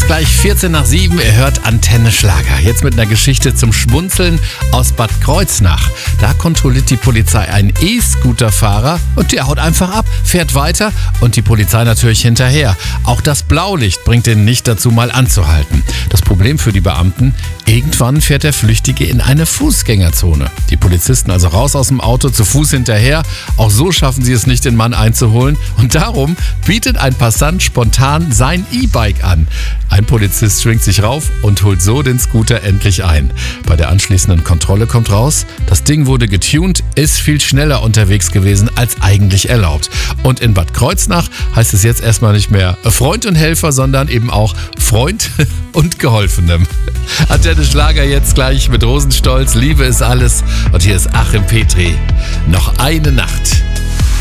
gleich 14 nach 7. Ihr hört Antenne Schlager. Jetzt mit einer Geschichte zum Schmunzeln aus Bad Kreuznach. Da kontrolliert die Polizei einen E-Scooter-Fahrer und der haut einfach ab, fährt weiter und die Polizei natürlich hinterher. Auch das Blaulicht bringt den nicht dazu, mal anzuhalten. Das Problem für die Beamten: irgendwann fährt der Flüchtige in eine Fußgängerzone. Die Polizisten also raus aus dem Auto, zu Fuß hinterher. Auch so schaffen sie es nicht, den Mann einzuholen. Und darum bietet ein Passant spontan sein E-Bike an. Ein Polizist schwingt sich rauf und holt so den Scooter endlich ein. Bei der anschließenden Kontrolle kommt raus, das Ding wurde getuned, ist viel schneller unterwegs gewesen als eigentlich erlaubt. Und in Bad Kreuznach heißt es jetzt erstmal nicht mehr Freund und Helfer, sondern eben auch Freund und Geholfenem. Antenne Schlager jetzt gleich mit Rosenstolz. Liebe ist alles. Und hier ist Achim Petri. Noch eine Nacht.